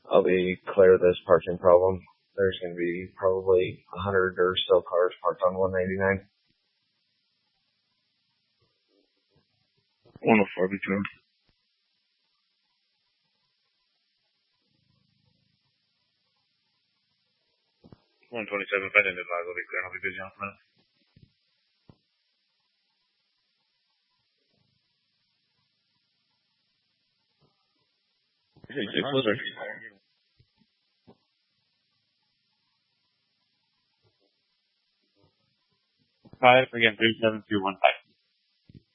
I'll be clear this parking problem. There's going to be probably 100 or so cars parked on 199. 104 between. 127, if I didn't advise, I'll be clear. I'll be busy on a minute. Five again, 37215.